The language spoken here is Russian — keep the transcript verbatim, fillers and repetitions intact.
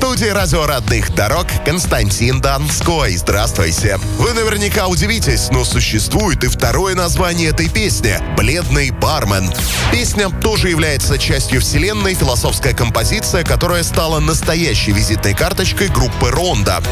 студии радио «Родных дорог» Константин Донской. Здравствуйте. Вы наверняка удивитесь, но существует и второе название этой песни — «Бледный бармен». Песня тоже является частью вселенной, философская композиция, которая стала настоящей визитной карточкой группы «Рондо».